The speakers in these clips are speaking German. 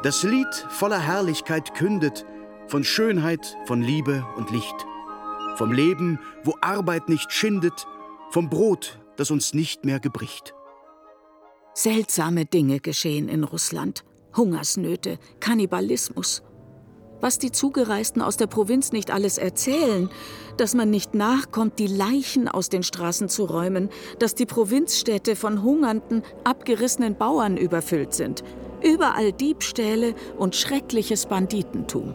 Das Lied voller Herrlichkeit kündet von Schönheit, von Liebe und Licht. Vom Leben, wo Arbeit nicht schindet, vom Brot, das uns nicht mehr gebricht. Seltsame Dinge geschehen in Russland. Hungersnöte, Kannibalismus. Was die Zugereisten aus der Provinz nicht alles erzählen, dass man nicht nachkommt, die Leichen aus den Straßen zu räumen, dass die Provinzstädte von hungernden, abgerissenen Bauern überfüllt sind. Überall Diebstähle und schreckliches Banditentum.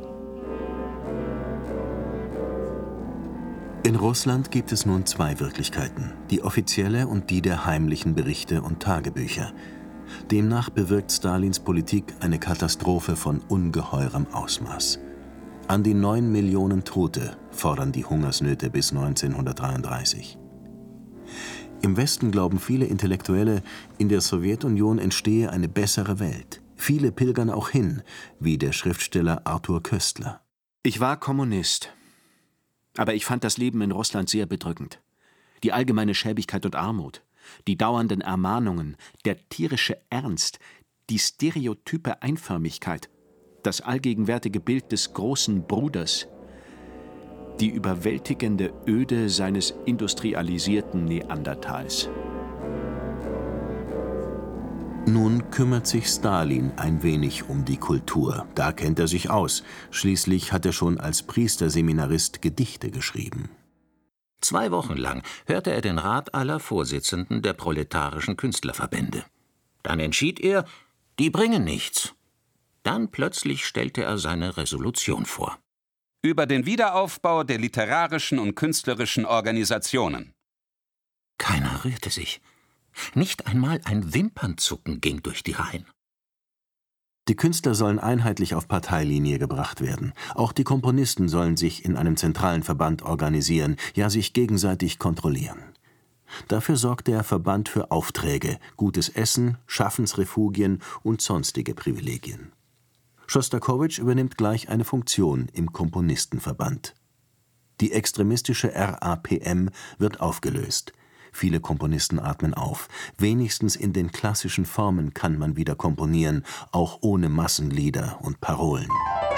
In Russland gibt es nun zwei Wirklichkeiten, die offizielle und die der heimlichen Berichte und Tagebücher. Demnach bewirkt Stalins Politik eine Katastrophe von ungeheurem Ausmaß. An die 9 Millionen Tote fordern die Hungersnöte bis 1933. Im Westen glauben viele Intellektuelle, in der Sowjetunion entstehe eine bessere Welt. Viele pilgern auch hin, wie der Schriftsteller Arthur Koestler. Ich war Kommunist, aber ich fand das Leben in Russland sehr bedrückend. Die allgemeine Schäbigkeit und Armut, die dauernden Ermahnungen, der tierische Ernst, die stereotype Einförmigkeit, das allgegenwärtige Bild des großen Bruders, die überwältigende Öde seines industrialisierten Neandertals. Nun kümmert sich Stalin ein wenig um die Kultur. Da kennt er sich aus. Schließlich hat er schon als Priesterseminarist Gedichte geschrieben. 2 Wochen lang hörte er den Rat aller Vorsitzenden der proletarischen Künstlerverbände. Dann entschied er, die bringen nichts. Dann plötzlich stellte er seine Resolution vor. Über den Wiederaufbau der literarischen und künstlerischen Organisationen. Keiner rührte sich. Nicht einmal ein Wimpernzucken ging durch die Reihen. Die Künstler sollen einheitlich auf Parteilinie gebracht werden. Auch die Komponisten sollen sich in einem zentralen Verband organisieren, ja sich gegenseitig kontrollieren. Dafür sorgt der Verband für Aufträge, gutes Essen, Schaffensrefugien und sonstige Privilegien. Schostakowitsch übernimmt gleich eine Funktion im Komponistenverband. Die extremistische RAPM wird aufgelöst. Viele Komponisten atmen auf. Wenigstens in den klassischen Formen kann man wieder komponieren, auch ohne Massenlieder und Parolen.